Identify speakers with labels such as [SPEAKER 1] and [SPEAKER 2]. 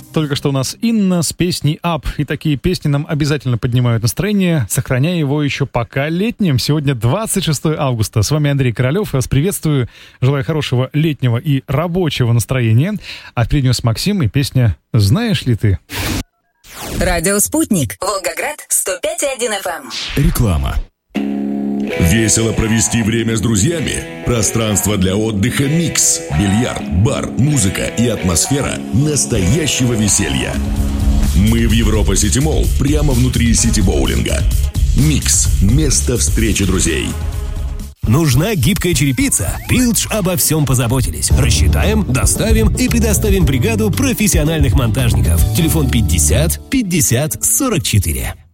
[SPEAKER 1] Только что у нас Инна с песней «Up». И такие песни нам обязательно поднимают настроение, сохраняя его еще пока летним. Сегодня 26 августа. С вами Андрей Королев. Я вас приветствую. Желаю хорошего летнего и рабочего настроения. А впереди у нас Максим и песня «Знаешь ли ты?».
[SPEAKER 2] Радио «Спутник». Волгоград, 105,1 FM.
[SPEAKER 3] Реклама. Весело провести время с друзьями? Пространство для отдыха «Микс». Бильярд, бар, музыка и атмосфера настоящего веселья. Мы в Европа Сити Молл, прямо внутри сити-боулинга. «Микс» – место встречи друзей.
[SPEAKER 4] Нужна гибкая черепица? Пилдж обо всем позаботились. Рассчитаем, доставим и предоставим бригаду профессиональных монтажников. Телефон 50 50 44.